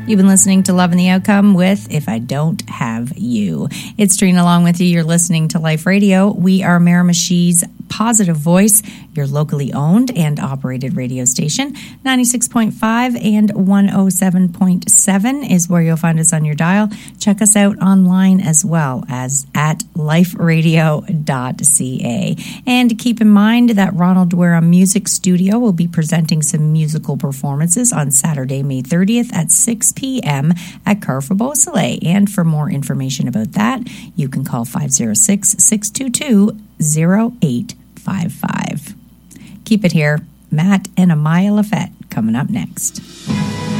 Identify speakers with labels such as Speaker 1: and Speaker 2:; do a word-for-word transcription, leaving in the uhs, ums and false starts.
Speaker 1: You've been listening to Love and the Outcome with If I Don't Have You. It's Trina along with you. You're listening to Life Radio. We are Miramichi's positive voice, your locally owned and operated radio station. ninety-six point five and one oh seven point seven is where you'll find us on your dial. Check us out online as well as at life radio dot c a. And keep in mind that Ronald Duera Music Studio will be presenting some musical performances on Saturday, May thirtieth at six p.m. at Carrefour Beausoleil. And for more information about that, you can call five oh six, six two two, oh eight five five. Keep it here. Matt and Amaya Lafette coming up next.